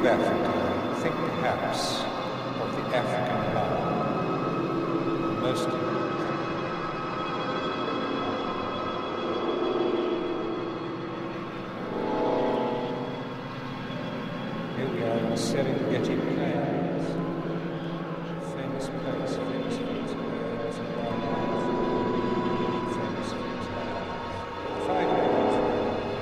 of Africa, think perhaps of the African lion, the most here we are in the Serengeti Plains, a famous place.